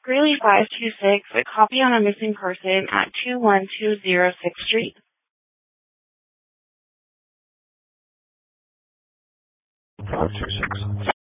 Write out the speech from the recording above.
Greeley 526, a copy on a missing person at 21206th Street. 526.